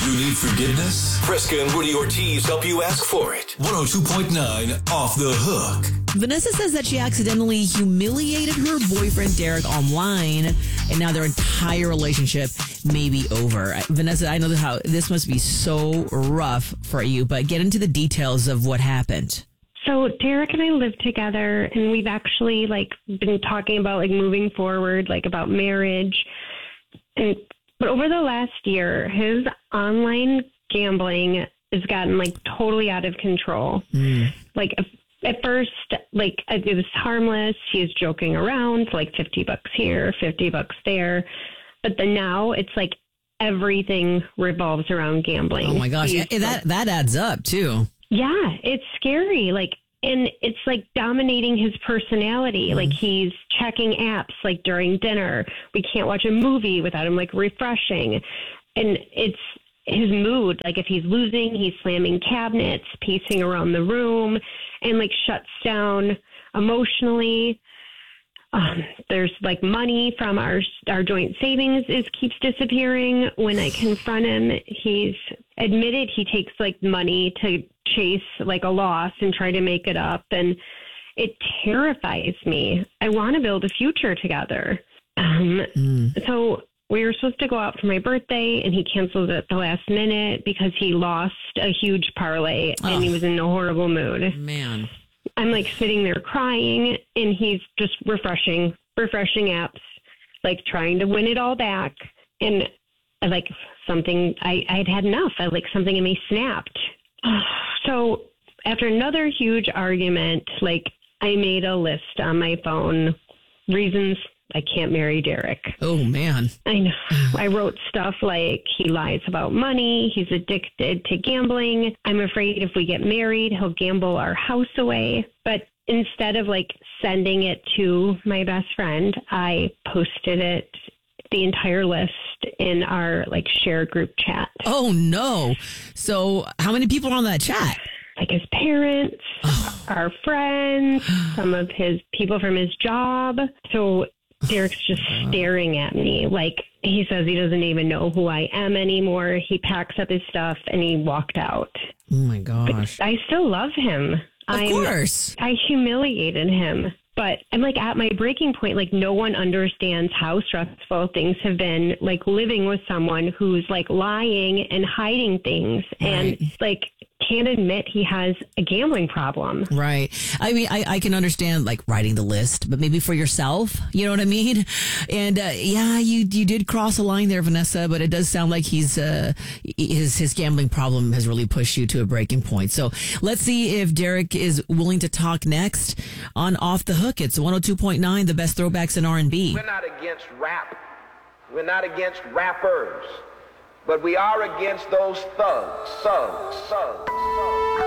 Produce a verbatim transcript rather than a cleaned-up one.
You need forgiveness? Fresca and Woody Ortiz help you ask for it. one oh two point nine Off the Hook. Vanessa says that she accidentally humiliated her boyfriend Derek online, and now their entire relationship may be over. Vanessa, I know that how this must be so rough for you, but get into the details of what happened. So Derek and I live together, and we've actually like been talking about like moving forward, like about marriage. And but over the last year, his online gambling has gotten like totally out of control. Mm. Like at first, like it was harmless. He was joking around, like fifty bucks here, fifty bucks there. But then now it's like everything revolves around gambling. Oh my gosh, He's, that that adds up too. Yeah, it's scary. Like, and it's like dominating his personality. Mm. Like he's checking apps like during dinner. We can't watch a movie without him like refreshing. And it's his mood. Like if he's losing, he's slamming cabinets, pacing around the room, and like shuts down emotionally. Um, there's like money from our our joint savings is keeps disappearing. When I confront him, he's admitted he takes like money to chase like a loss and try to make it up, and it terrifies me. I want to build a future together. Um, mm. So we were supposed to go out for my birthday, and he canceled at the last minute because he lost a huge parlay, oh. and he was in a horrible mood. Man. I'm like sitting there crying, and he's just refreshing, refreshing apps, like trying to win it all back. And I like something, I, I had had enough. I like something in me snapped. So after another huge argument, like I made a list on my phone, reasons I can't marry Derek. Oh, man. I know. I wrote stuff like he lies about money. He's addicted to gambling. I'm afraid if we get married, he'll gamble our house away. But instead of like sending it to my best friend, I posted it, the entire list, in our like share group chat. Oh, no. So how many people are on that chat? Like his parents, oh. our friends, some of his people from his job. So Derek's just staring at me like he says he doesn't even know who I am anymore. He packs up his stuff and he walked out. Oh, my gosh. But I still love him. Of I'm, course. I humiliated him. But I'm like at my breaking point. Like no one understands how stressful things have been, like living with someone who's like lying and hiding things and right. like can't admit he has a gambling problem. Right. I mean, I, I can understand like writing the list, but maybe for yourself, you know what I mean? And uh, yeah, you you did cross a line there, Vanessa, but it does sound like he's uh, his his gambling problem has really pushed you to a breaking point. So let's see if Derek is willing to talk next on Off the Hook. It's one oh two point nine, the best throwbacks in R and B. We're not against rap. We're not against rappers. But we are against those thugs, thugs, thugs, thugs.